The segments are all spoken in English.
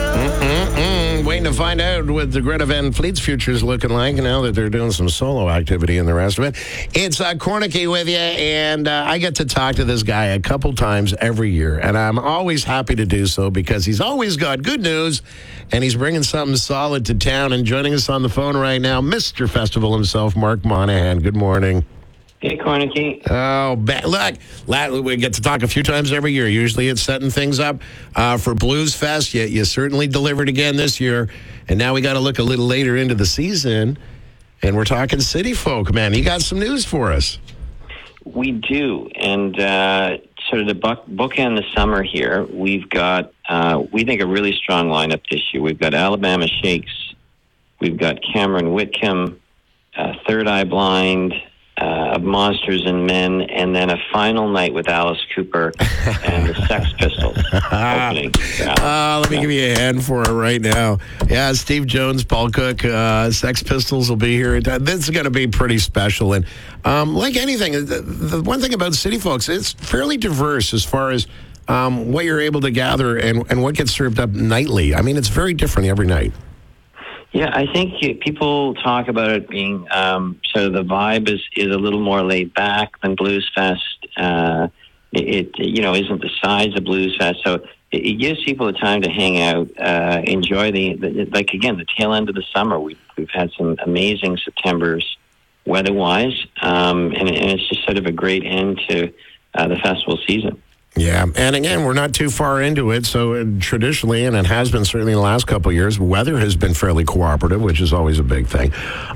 Waiting to find out what the Greta Van Fleet's future is looking like now that they're doing some solo activity and the rest of it. It's Cornicky with you, and I get to talk to this guy a couple times every year, and I'm always happy to do so because he's always got good news, and he's bringing something solid to town. And joining us on the phone right now, Mr. Festival himself, Mark Monahan. Good morning. Hey, Cornicky. Oh, look, we get to talk a few times every year. Usually it's setting things up for Blues Fest. You certainly delivered again this year. And now we got to look a little later into the season. And we're talking City Folk, man. You got some news for us. We do. And sort of the bookend the summer here, we've got, we think, a really strong lineup this year. We've got Alabama Shakes. We've got Cameron Whitcomb, Third Eye Blind, of Monsters and Men, and then a final night with Alice Cooper and the Sex Pistols opening. Let me give you a hand for it right now. Yeah, Steve Jones, Paul Cook, Sex Pistols will be here. This is going to be pretty special. And like anything, the one thing about City Folks, it's fairly diverse as far as what you're able to gather and what gets served up nightly. I mean, it's very different every night. Yeah, I think people talk about it being sort of the vibe is a little more laid back than Blues Fest. It isn't the size of Blues Fest, so it gives people the time to hang out, enjoy the tail end of the summer. We've had some amazing Septembers weather-wise, and it's just sort of a great end to the festival season. Yeah, and again, we're not too far into it, so traditionally, and it has been certainly in the last couple of years, weather has been fairly cooperative, which is always a big thing.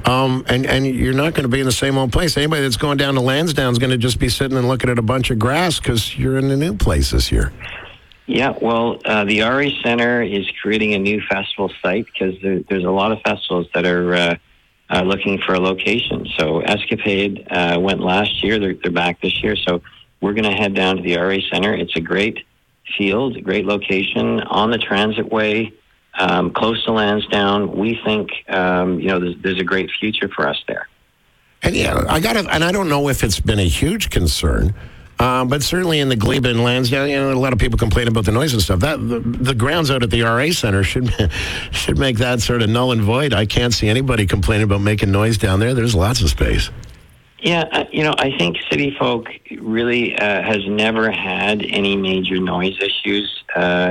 And you're not going to be in the same old place. Anybody that's going down to Lansdowne is going to just be sitting and looking at a bunch of grass because you're in a new place this year. Yeah, well, the RA Center is creating a new festival site because there's a lot of festivals that are looking for a location. So Escapade went last year. They're back this year, so we're going to head down to the RA Center. It's a great field, a great location on the Transitway, close to Lansdowne. We think, there's a great future for us there. And yeah, I don't know if it's been a huge concern, but certainly in the Glebe and Lansdowne, a lot of people complain about the noise and stuff. The grounds out at the RA Center should make that sort of null and void. I can't see anybody complaining about making noise down there. There's lots of space. Yeah, I think City Folk really has never had any major noise issues.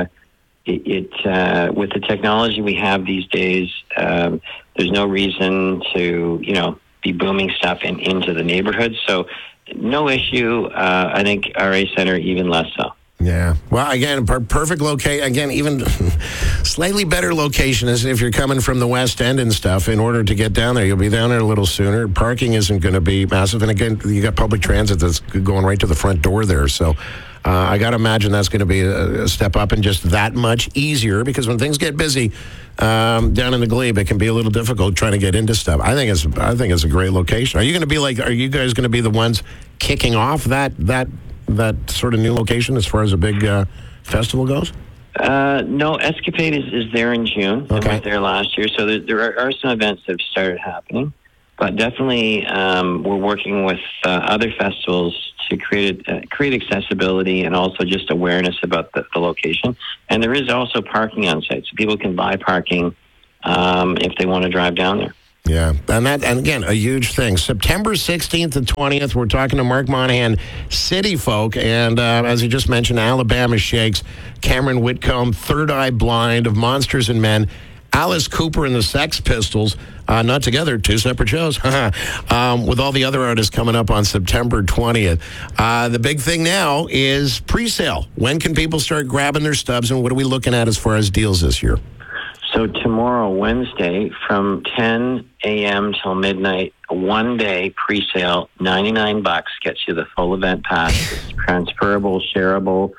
With the technology we have these days, there's no reason to, be booming stuff into the neighborhood. So no issue. I think RA Center even less so. Yeah. Well, again, perfect location. Again, even slightly better location is if you're coming from the West End and stuff. In order to get down there, you'll be down there a little sooner. Parking isn't going to be massive. And again, you got public transit that's going right to the front door there. So I got to imagine that's going to be a step up and just that much easier because when things get busy down in the Glebe, it can be a little difficult trying to get into stuff. I think it's a great location. Are you guys going to be the ones kicking off that sort of new location as far as a big festival goes? No, Escapade is there in June. Okay. I was there last year, so there are some events that have started happening. But definitely, we're working with other festivals to create accessibility and also just awareness about the location. And there is also parking on site, so people can buy parking if they want to drive down there. Yeah, and again, a huge thing. September 16th and 20th, we're talking to Mark Monahan, City Folk, and as you just mentioned, Alabama Shakes, Cameron Whitcomb, Third Eye Blind of Monsters and Men, Alice Cooper and the Sex Pistols, not together, two separate shows, with all the other artists coming up on September 20th. The big thing now is pre-sale. When can people start grabbing their stubs, and what are we looking at as far as deals this year? So tomorrow, Wednesday, from 10 a.m. till midnight, a one-day pre-sale, $99 gets you the full event pass. It's transferable, shareable,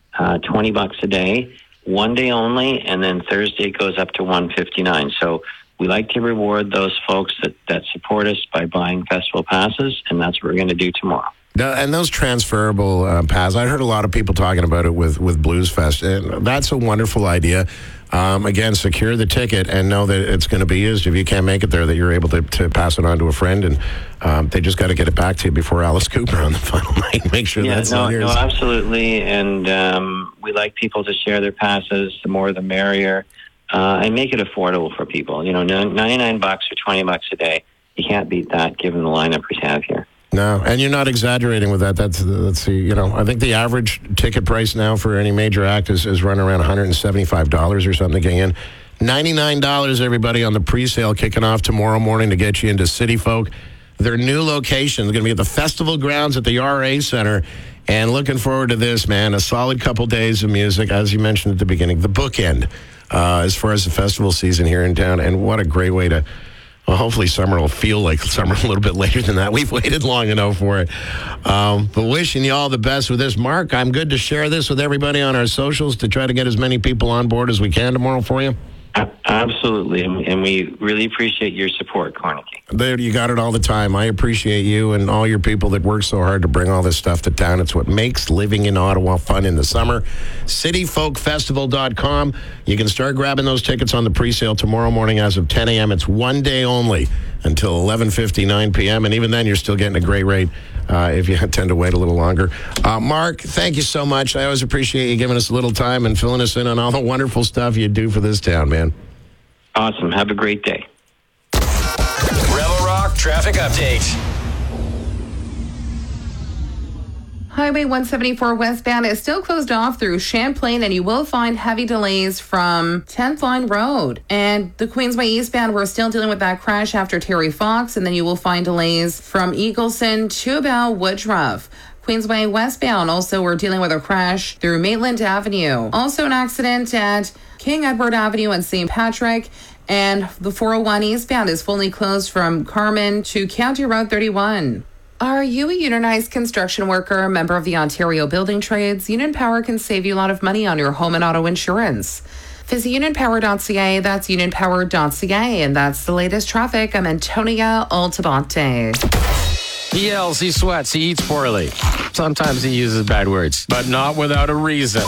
$20 a day, one day only, and then Thursday it goes up to $159. So we like to reward those folks that support us by buying festival passes, and that's what we're going to do tomorrow. And those transferable passes, I heard a lot of people talking about it with Blues Fest, and that's a wonderful idea. Again, secure the ticket and know that it's going to be used. If you can't make it there, that you're able to pass it on to a friend, and they just got to get it back to you before Alice Cooper on the final night. Make sure that's not yours. No, absolutely. And we like people to share their passes. The more, the merrier. and make it affordable for people. $99 or $20 a day. You can't beat that given the lineup we have here. No, and you're not exaggerating with that. That's I think the average ticket price now for any major act is running around $175 or something to get in. $99, everybody, on the pre-sale kicking off tomorrow morning to get you into City Folk. Their new location is going to be at the Festival Grounds at the RA Center. And looking forward to this, man. A solid couple days of music, as you mentioned at the beginning. The bookend as far as the festival season here in town. And what a great way to... Well, hopefully summer will feel like summer a little bit later than that. We've waited long enough for it. But wishing you all the best with this. Mark, I'm good to share this with everybody on our socials to try to get as many people on board as we can tomorrow for you. Absolutely, and we really appreciate your support, Cornicky. There, you got it all the time. I appreciate you and all your people that work so hard to bring all this stuff to town. It's what makes living in Ottawa fun in the summer. cityfolkfestival.com. You can start grabbing those tickets on the pre-sale tomorrow morning as of 10 a.m. It's one day only until 11:59 p.m., and even then you're still getting a great rate if you tend to wait a little longer. Mark, thank you so much. I always appreciate you giving us a little time and filling us in on all the wonderful stuff you do for this town, man. Awesome. Have a great day. Rebel Rock Traffic Update. Highway 174 westbound is still closed off through Champlain, and you will find heavy delays from 10th Line Road. And the Queensway eastbound, we're still dealing with that crash after Terry Fox, and then you will find delays from Eagleson to about Woodruff. Queensway westbound, also we're dealing with a crash through Maitland Avenue. Also an accident at King Edward Avenue and St. Patrick. And the 401 eastbound is fully closed from Carman to County Road 31. Are you a unionized construction worker, member of the Ontario Building Trades? Union Power can save you a lot of money on your home and auto insurance. Visit unionpower.ca. That's unionpower.ca. And that's the latest traffic. I'm Antonia Altabante. He yells, he sweats, he eats poorly. Sometimes he uses bad words, but not without a reason.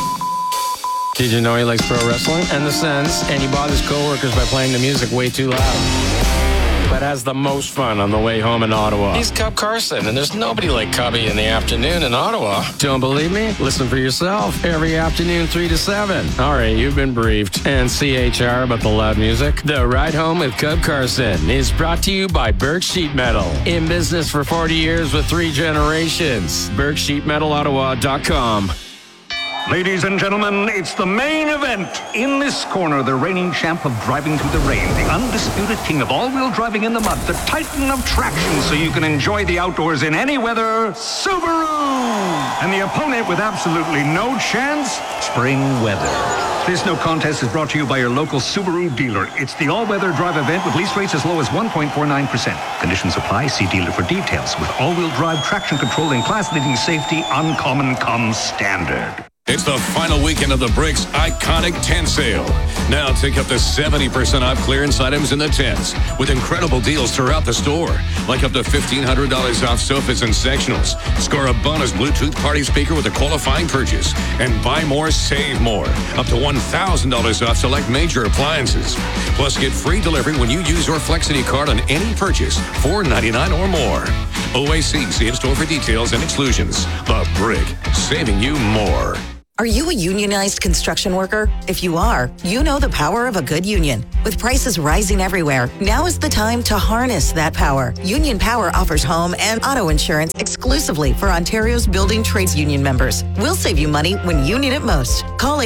Did you know he likes pro wrestling and the Sens, and he bothers coworkers by playing the music way too loud? But has the most fun on the way home in Ottawa. He's Cub Carson, and there's nobody like Cubby in the afternoon in Ottawa. Don't believe me? Listen for yourself. Every afternoon, 3 to 7. All right, you've been briefed. And CHR about the loud music. The Ride Home with Cub Carson is brought to you by Burke Sheet Metal. In business for 40 years with 3 generations. BurkeSheetMetalOttawa.com. Ladies and gentlemen, it's the main event. In this corner, the reigning champ of driving through the rain, the undisputed king of all-wheel driving in the mud, the titan of traction so you can enjoy the outdoors in any weather, Subaru! And the opponent with absolutely no chance, spring weather. This no contest is brought to you by your local Subaru dealer. It's the all-weather drive event with lease rates as low as 1.49%. Conditions apply. See dealer for details. With all-wheel drive, traction control, and class-leading safety, uncommon comes standard. It's the final weekend of the Bricks Iconic Tent Sale. Now take up to 70% off clearance items in the tents with incredible deals throughout the store, like up to $1,500 off sofas and sectionals. Score a bonus Bluetooth party speaker with a qualifying purchase. And buy more, save more. Up to $1,000 off select major appliances. Plus, get free delivery when you use your Flexity card on any purchase, $4.99 or more. OAC, see in-store for details and exclusions. The Brick, saving you more. Are you a unionized construction worker? If you are, you know the power of a good union. With prices rising everywhere, now is the time to harness that power. Union Power offers home and auto insurance exclusively for Ontario's Building Trades Union members. We'll save you money when you need it most. Call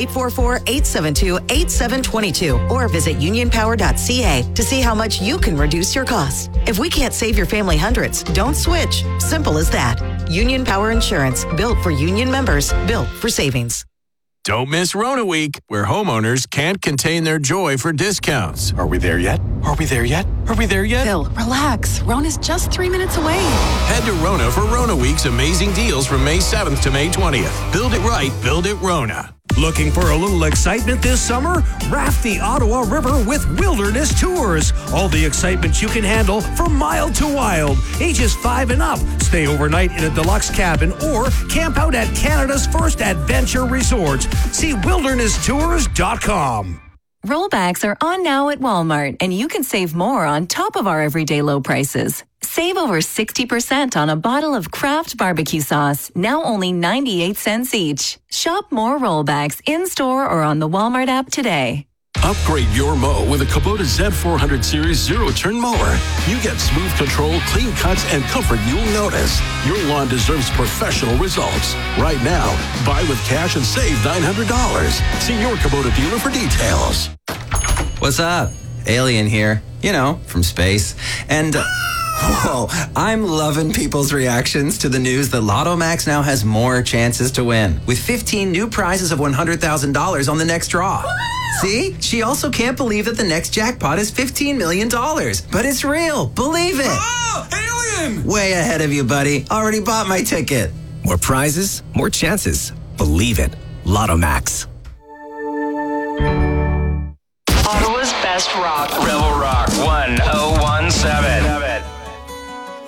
844-872-8722 or visit unionpower.ca to see how much you can reduce your costs. If we can't save your family hundreds, don't switch. Simple as that. Union Power Insurance, built for union members, built for savings. Don't miss Rona Week, where homeowners can't contain their joy for discounts. Are we there yet? Are we there yet? Are we there yet? Bill, relax. Rona's just 3 minutes away. Head to Rona for Rona Week's amazing deals from May 7th to May 20th. Build it right, build it Rona. Looking for a little excitement this summer? Raft the Ottawa River with Wilderness Tours. All the excitement you can handle from mild to wild. Ages 5 and up. Stay overnight in a deluxe cabin or camp out at Canada's first adventure resorts. See wildernesstours.com. Rollbacks are on now at Walmart, and you can save more on top of our everyday low prices. Save over 60% on a bottle of Kraft barbecue sauce, now only 98 cents each. Shop more rollbacks in-store or on the Walmart app today. Upgrade your mow with a Kubota Z400 Series zero-turn mower. You get smooth control, clean cuts, and comfort you'll notice. Your lawn deserves professional results. Right now, buy with cash and save $900. See your Kubota dealer for details. What's up? Alien here. You know, from space. And... whoa, I'm loving people's reactions to the news that Lotto Max now has more chances to win, with 15 new prizes of $100,000 on the next draw. See? She also can't believe that the next jackpot is $15 million. But it's real. Believe it. Oh, alien! Way ahead of you, buddy. Already bought my ticket. More prizes, more chances. Believe it. Lotto Max. Ottawa's best rock. Rebel Rock 1017.